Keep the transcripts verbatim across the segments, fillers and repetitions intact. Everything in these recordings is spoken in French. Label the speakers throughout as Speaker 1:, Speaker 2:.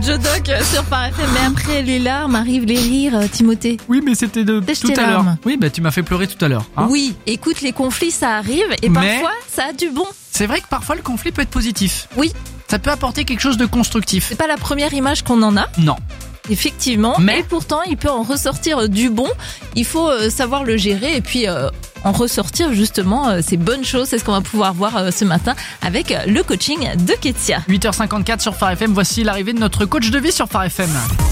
Speaker 1: Joe Doc sur Phare F M. Mais après les larmes arrivent les rires, Timothée.
Speaker 2: Oui, mais c'était de
Speaker 1: Lèche
Speaker 2: tout
Speaker 1: tes
Speaker 2: à l'heure.
Speaker 1: larmes.
Speaker 2: Oui, bah tu m'as fait pleurer tout à l'heure. Hein.
Speaker 1: Oui, écoute, les conflits ça arrive et
Speaker 2: Mais-
Speaker 1: parfois ça a du bon.
Speaker 2: C'est vrai que parfois le conflit peut être positif.
Speaker 1: Oui,
Speaker 2: Ça peut apporter quelque chose de constructif.
Speaker 1: c'est pas la première image qu'on en a.
Speaker 2: Non.
Speaker 1: Effectivement,
Speaker 2: Mais-
Speaker 1: et pourtant il peut en ressortir du bon. Il faut euh, savoir le gérer et puis euh, en ressortir justement euh, ces bonnes choses. C'est ce qu'on va pouvoir voir euh, ce matin avec euh, le coaching de Ketia.
Speaker 2: huit heures cinquante-quatre sur Phare F M. Voici l'arrivée de notre coach de vie sur Phare F M.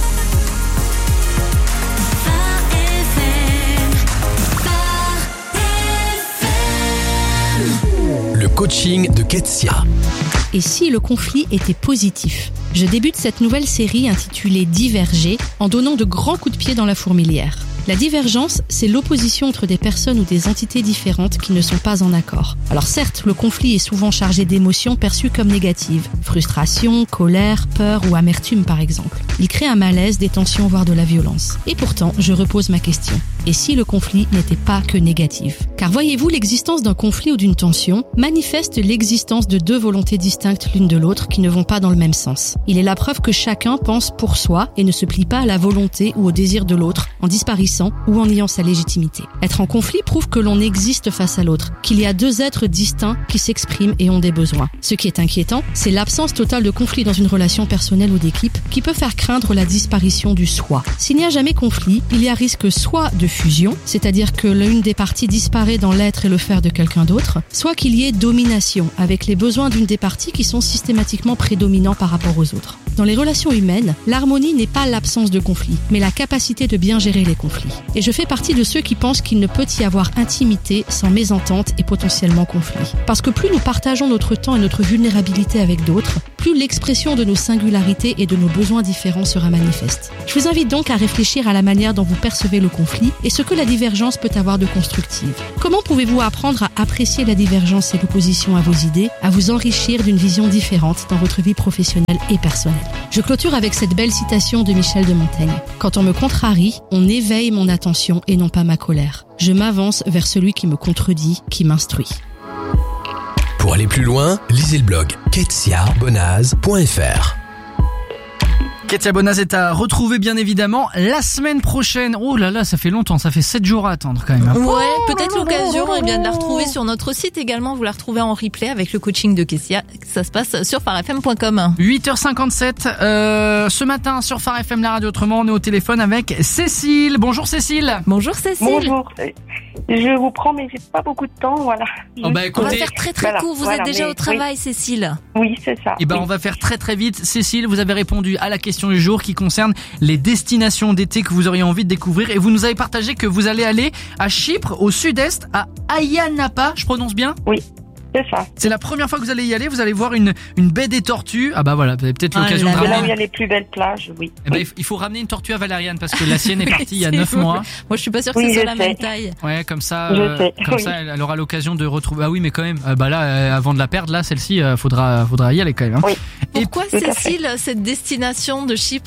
Speaker 3: Le coaching de Ketia.
Speaker 4: Et si le conflit était positif ? Je débute cette nouvelle série intitulée Diverger en donnant de grands coups de pied dans la fourmilière. La divergence, c'est l'opposition entre des personnes ou des entités différentes qui ne sont pas en accord. Alors certes, le conflit est souvent chargé d'émotions perçues comme négatives. Frustration, colère, peur ou amertume par exemple. Il crée un malaise, des tensions, voire de la violence. Et pourtant, je repose ma question. Et si le conflit n'était pas que négatif ? Car voyez-vous, l'existence d'un conflit ou d'une tension manifeste l'existence de deux volontés distinctes l'une de l'autre qui ne vont pas dans le même sens. Il est la preuve que chacun pense pour soi et ne se plie pas à la volonté ou au désir de l'autre en disparaissant ou en niant sa légitimité. Être en conflit prouve que l'on existe face à l'autre, qu'il y a deux êtres distincts qui s'expriment et ont des besoins. Ce qui est inquiétant, c'est l'absence totale de conflit dans une relation personnelle ou d'équipe qui peut faire craindre la disparition du soi. S'il n'y a jamais conflit, il y a risque soit de fusion, c'est-à-dire que l'une des parties disparaît dans l'être et le faire de quelqu'un d'autre, soit qu'il y ait domination, avec les besoins d'une des parties qui sont systématiquement prédominants par rapport aux autres. Dans les relations humaines, l'harmonie n'est pas l'absence de conflit, mais la capacité de bien gérer les conflits. Et je fais partie de ceux qui pensent qu'il ne peut y avoir intimité sans mésentente et potentiellement conflit. Parce que plus nous partageons notre temps et notre vulnérabilité avec d'autres, plus l'expression de nos singularités et de nos besoins différents sera manifeste. Je vous invite donc à réfléchir à la manière dont vous percevez le conflit et ce que la divergence peut avoir de constructive. Comment pouvez-vous apprendre à apprécier la divergence et l'opposition à vos idées, à vous enrichir d'une vision différente dans votre vie professionnelle et personnelle ? Je clôture avec cette belle citation de Michel de Montaigne. Quand on me contrarie, on éveille mon attention et non pas ma colère. Je m'avance vers celui qui me contredit, qui m'instruit.
Speaker 3: Pour aller plus loin, lisez le blog ketia bonaz point f r.
Speaker 2: Ketia Bonaz est à retrouver bien évidemment la semaine prochaine. Oh là là, ça fait longtemps, ça fait sept jours à attendre quand même.
Speaker 1: Ouais, peut-être l'occasion eh bien, de la retrouver sur notre site également. Vous la retrouvez en replay avec le coaching de Ketia. Ça se passe sur phare f m point com.
Speaker 2: huit heures cinquante-sept, euh, ce matin sur Phare F M, la radio autrement, on est au téléphone avec Cécile. Bonjour Cécile.
Speaker 1: Bonjour Cécile.
Speaker 5: Bonjour. Je vous prends, mais j'ai pas beaucoup de temps, voilà.
Speaker 2: Oh bah
Speaker 1: On va
Speaker 2: écoutez,
Speaker 1: faire très très
Speaker 5: Voilà,
Speaker 1: court. Vous
Speaker 5: voilà,
Speaker 1: êtes déjà
Speaker 5: mais-
Speaker 1: au travail, Cécile.
Speaker 5: Oui, c'est ça.
Speaker 2: eh ben
Speaker 5: oui.
Speaker 2: on va faire très très vite. Cécile, vous avez répondu à la question du jour qui concerne les destinations d'été que vous auriez envie de découvrir et vous nous avez partagé que vous allez aller à Chypre, au sud-est, à Ayia Napa, je prononce bien ?
Speaker 5: Oui, c'est ça.
Speaker 2: C'est la première fois que vous allez y aller, vous allez voir une, une baie des tortues. Ah bah voilà, vous avez peut-être
Speaker 1: Ah
Speaker 2: l'occasion
Speaker 1: là
Speaker 2: de
Speaker 5: C'est là où il
Speaker 2: ramener.
Speaker 5: y a les plus belles plages, oui.
Speaker 2: Eh ben, il faut ramener une tortue à Valériane parce que la sienne est partie il y a neuf
Speaker 1: C'est
Speaker 2: mois.
Speaker 1: Moi je suis pas sûre que
Speaker 5: Oui,
Speaker 1: ce soit
Speaker 5: je
Speaker 1: la
Speaker 5: sais.
Speaker 1: même taille.
Speaker 2: Ouais, comme ça,
Speaker 5: Je
Speaker 2: euh,
Speaker 5: sais,
Speaker 2: comme
Speaker 5: oui.
Speaker 2: ça, elle, elle aura l'occasion de retrouver. Ah oui, mais quand même, euh, bah là, euh, avant de la perdre, là, celle-ci, euh, faudra, faudra y aller quand même. Hein.
Speaker 5: Oui.
Speaker 1: Pourquoi
Speaker 5: tout à fait.
Speaker 1: Cécile, cette destination de Chypre ?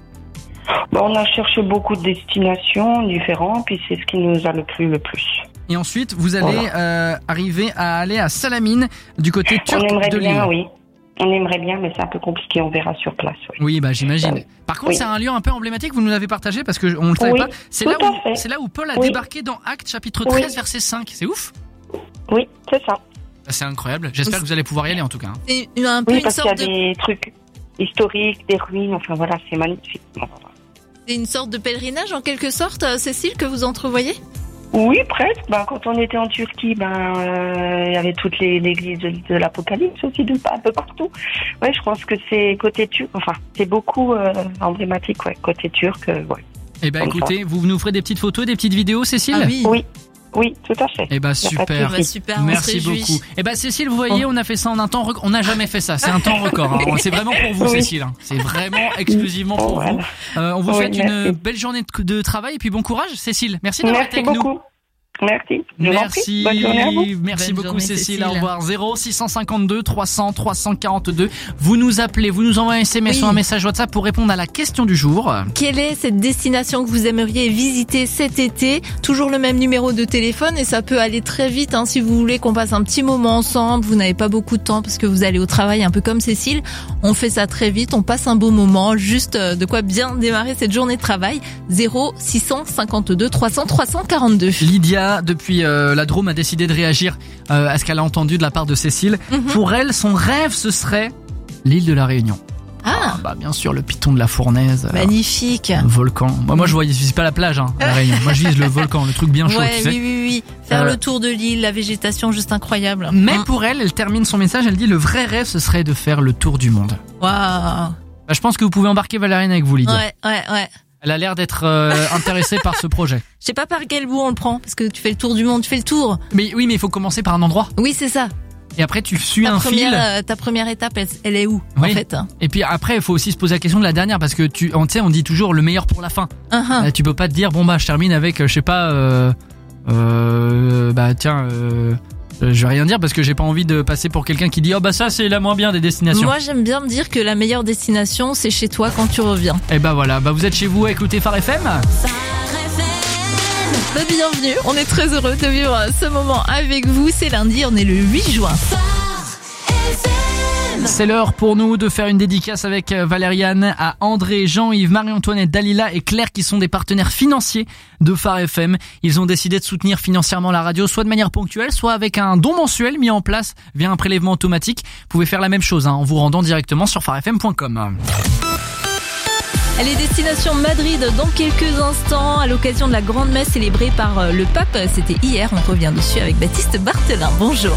Speaker 5: Bon, on a cherché beaucoup de destinations différentes, puis c'est ce qui nous a le plu le plus.
Speaker 2: Et ensuite, vous allez
Speaker 5: Voilà.
Speaker 2: euh, arriver à aller à Salamine, du côté turc
Speaker 5: On aimerait
Speaker 2: de l'île.
Speaker 5: bien, oui. On aimerait bien, mais c'est un peu compliqué, on verra sur place. Oui.
Speaker 2: Oui, bah j'imagine.
Speaker 5: Oui.
Speaker 2: Par contre,
Speaker 5: Oui.
Speaker 2: c'est un lieu un peu emblématique. Vous nous l'avez partagé parce que on le savait
Speaker 5: Oui,
Speaker 2: pas. C'est
Speaker 5: tout
Speaker 2: là
Speaker 5: à
Speaker 2: où,
Speaker 5: fait.
Speaker 2: c'est là où Paul a
Speaker 5: Oui.
Speaker 2: débarqué dans Actes chapitre
Speaker 5: Oui.
Speaker 2: treize verset cinq. C'est ouf.
Speaker 5: Oui, c'est ça.
Speaker 2: Bah, c'est incroyable. J'espère que vous allez pouvoir y aller en tout cas. hein.
Speaker 1: C'est une- un peu
Speaker 5: Oui,
Speaker 1: une
Speaker 5: parce qu'il y a
Speaker 1: sorte de
Speaker 5: des trucs historiques, des ruines, enfin voilà, c'est magnifique. Bon, voilà.
Speaker 1: c'est une sorte de pèlerinage en quelque sorte, euh, Cécile, que vous entrevoyez ?
Speaker 5: Oui, presque. Ben, quand on était en Turquie, ben, euh, il y avait toutes les l'église de, de l'Apocalypse aussi, de, un peu partout. Ouais, je pense que c'est côté turc. Enfin, c'est beaucoup euh, emblématique, ouais, côté turc. Euh, ouais.
Speaker 2: Eh ben
Speaker 5: Comme
Speaker 2: écoutez, vous nous ferez des petites photos, des petites vidéos, Cécile.
Speaker 1: Ah oui.
Speaker 5: Oui, oui, tout à fait.
Speaker 2: Eh ben
Speaker 5: Y a pas de
Speaker 2: super.
Speaker 1: Bah,
Speaker 5: souci.
Speaker 1: super, on se
Speaker 2: Merci
Speaker 1: réjouit.
Speaker 2: beaucoup. Eh ben Cécile, vous voyez, on a fait ça en un temps record. On n'a jamais fait ça. C'est un temps record. hein. C'est vraiment pour vous,
Speaker 5: Oui.
Speaker 2: Cécile. hein. C'est vraiment exclusivement pour
Speaker 5: Voilà.
Speaker 2: vous. Euh, on vous
Speaker 5: Oui,
Speaker 2: souhaite une
Speaker 5: merci.
Speaker 2: belle journée de, de travail et puis bon courage, Cécile. Merci d'avoir été
Speaker 5: Merci
Speaker 2: avec nous.
Speaker 5: beaucoup. Merci. Je vous en
Speaker 2: Merci.
Speaker 5: prie. Bonne journée à vous.
Speaker 2: Merci
Speaker 1: Bonne
Speaker 2: beaucoup
Speaker 1: journée,
Speaker 2: Cécile.
Speaker 1: Cécile.
Speaker 2: Au revoir. zéro six cent cinquante-deux trois cents trois cent quarante-deux. Vous nous appelez, vous nous envoyez un S M S
Speaker 1: Oui.
Speaker 2: ou un message WhatsApp pour répondre à la question du jour.
Speaker 1: Quelle est cette destination que vous aimeriez visiter cet été? Toujours le même numéro de téléphone et ça peut aller très vite hein, si vous voulez qu'on passe un petit moment ensemble. Vous n'avez pas beaucoup de temps parce que vous allez au travail un peu comme Cécile. On fait ça très vite, on passe un beau moment, juste de quoi bien démarrer cette journée de travail. zéro six cent cinquante-deux trois cents trois cent quarante-deux.
Speaker 2: Lydia, depuis euh, la Drôme, a décidé de réagir euh, à ce qu'elle a entendu de la part de Cécile.
Speaker 1: Mhm.
Speaker 2: Pour elle, son rêve, ce serait l'île de la Réunion.
Speaker 1: Ah,
Speaker 2: Bah bien sûr, le piton de la Fournaise. euh,
Speaker 1: magnifique.
Speaker 2: le volcan. Moi, moi je vois, je vise pas la plage, hein, à la Réunion. Moi, je vise le volcan, le truc bien chaud,
Speaker 1: Ouais,
Speaker 2: tu sais.
Speaker 1: oui, oui, oui. Faire
Speaker 2: Euh,
Speaker 1: le tour de l'île, la végétation juste incroyable.
Speaker 2: Mais
Speaker 1: Mm.
Speaker 2: pour elle, elle termine son message, elle dit le vrai rêve, ce serait de faire le tour du monde.
Speaker 1: Waouh.
Speaker 2: Bah, je pense que vous pouvez embarquer Valériane avec vous, Lydia.
Speaker 1: Ouais, ouais, ouais.
Speaker 2: Elle a l'air d'être euh, intéressée par ce projet.
Speaker 1: Je sais pas par quel bout on le prend, parce que tu fais le tour du monde, tu fais le tour.
Speaker 2: Mais oui, mais il faut commencer par un endroit.
Speaker 1: Oui, c'est ça.
Speaker 2: Et après, tu suis
Speaker 1: Ta
Speaker 2: un
Speaker 1: première,
Speaker 2: fil.
Speaker 1: euh, ta première étape, elle, elle est où,
Speaker 2: Oui.
Speaker 1: en fait?
Speaker 2: Et puis après, il faut aussi se poser la question de la dernière, parce que tu, on, tu sais, on dit toujours le meilleur pour la fin.
Speaker 1: Uh-huh.
Speaker 2: Euh, tu peux pas te dire, bon bah, je termine avec, euh, je sais pas, euh, euh, bah tiens, euh, euh, je vais rien dire parce que j'ai pas envie de passer pour quelqu'un qui dit, oh bah ça c'est la moins bien des destinations.
Speaker 1: Moi, j'aime bien me dire que la meilleure destination, c'est chez toi quand tu reviens.
Speaker 2: Et bah voilà, bah vous êtes chez vous à écouter Phare F M.
Speaker 1: Bah, bienvenue. On est très heureux de vivre ce moment avec vous. C'est lundi, on est le huit juin.
Speaker 2: C'est l'heure pour nous de faire une dédicace avec Valériane à André, Jean-Yves, Marie-Antoinette, Dalila et Claire qui sont des partenaires financiers de Phare F M. Ils ont décidé de soutenir financièrement la radio, soit de manière ponctuelle, soit avec un don mensuel mis en place via un prélèvement automatique. Vous pouvez faire la même chose hein, en vous rendant directement sur phare f m point com.
Speaker 1: Allez, destination Madrid dans quelques instants à l'occasion de la grande messe célébrée par le pape. C'était hier, on revient dessus avec Baptiste Barthelin. Bonjour.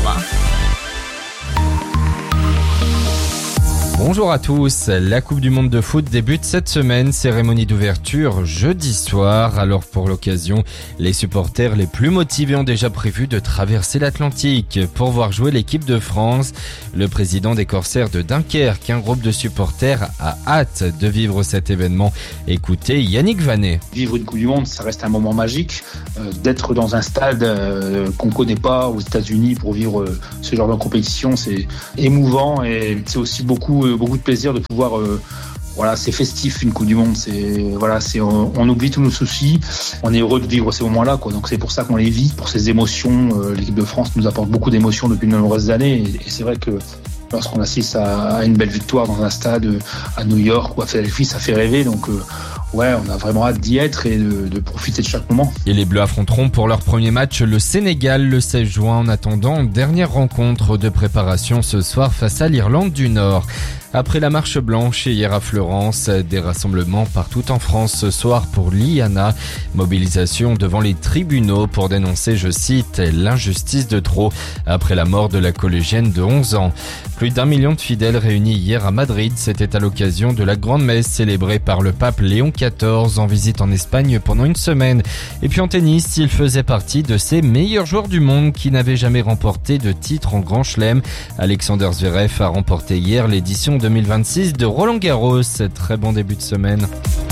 Speaker 6: Bonjour à tous, la Coupe du Monde de foot débute cette semaine, cérémonie d'ouverture jeudi soir. Alors pour l'occasion, les supporters les plus motivés ont déjà prévu de traverser l'Atlantique pour voir jouer l'équipe de France. Le président des Corsaires de Dunkerque, un groupe de supporters, a hâte de vivre cet événement. Écoutez Yannick Vanet.
Speaker 7: Vivre une Coupe du Monde, ça reste un moment magique. Euh, d'être dans un stade euh, qu'on ne connaît pas aux États-Unis pour vivre euh, ce genre de compétition, c'est émouvant et c'est aussi beaucoup, euh, beaucoup de plaisir de pouvoir. Euh, voilà, c'est festif une Coupe du Monde. C'est voilà, c'est on, on oublie tous nos soucis. On est heureux de vivre ces moments-là, quoi. Donc c'est pour ça qu'on les vit, pour ces émotions. Euh, l'équipe de France nous apporte beaucoup d'émotions depuis de nombreuses années et, et c'est vrai que lorsqu'on assiste à, à une belle victoire dans un stade à New York ou à Philadelphie, ça fait rêver. Donc euh, ouais, on a vraiment hâte d'y être et de, de profiter de chaque moment.
Speaker 6: Et les Bleus affronteront pour leur premier match le Sénégal le seize juin. En attendant, dernière rencontre de préparation ce soir face à l'Irlande du Nord. Après la marche blanche hier à Florence, des rassemblements partout en France ce soir pour l'I A N A. Mobilisation devant les tribunaux pour dénoncer, je cite, l'injustice de trop après la mort de la collégienne de onze ans. Plus d'un million de fidèles réunis hier à Madrid, c'était à l'occasion de la grande messe célébrée par le pape Léon quatorze en visite en Espagne pendant une semaine. Et puis en tennis, il faisait partie de ces meilleurs joueurs du monde qui n'avaient jamais remporté de titre en Grand Chelem. Alexander Zverev a remporté hier l'édition deux mille vingt-six de Roland Garros. Très bon début de semaine.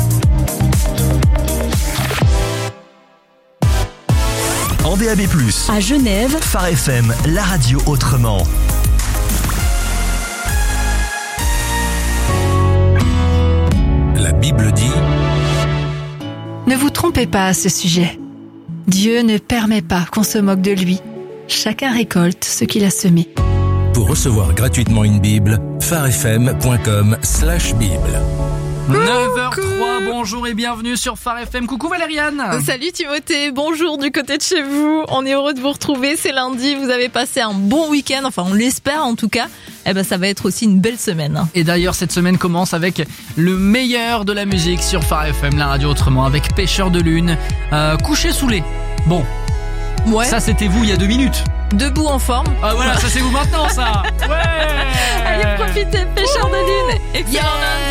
Speaker 8: En D A B plus,
Speaker 9: À Genève,
Speaker 8: Phare F M, la radio autrement.
Speaker 3: La Bible dit
Speaker 9: ne vous trompez pas à ce sujet. Dieu ne permet pas qu'on se moque de lui. Chacun récolte ce qu'il a semé.
Speaker 3: pour recevoir gratuitement une Bible, phare f m point com slash bible.
Speaker 2: neuf heures trois, bonjour et bienvenue sur Phare F M. Coucou Valériane.
Speaker 1: Salut Timothée, bonjour du côté de chez vous. On est heureux de vous retrouver, c'est lundi, vous avez passé un bon week-end, enfin on l'espère en tout cas. Eh ben ça va être aussi une belle semaine.
Speaker 2: Et d'ailleurs cette semaine commence avec le meilleur de la musique sur Phare F M, la radio autrement, avec Pêcheur de Lune, euh, Couché sous les. Bon,
Speaker 1: Ouais,
Speaker 2: ça c'était vous il y a deux minutes.
Speaker 1: debout en forme.
Speaker 2: Ah voilà, ça c'est vous maintenant ça. Ouais.
Speaker 1: Allez profitez, Pêcheur de Lune. Excellent lundi.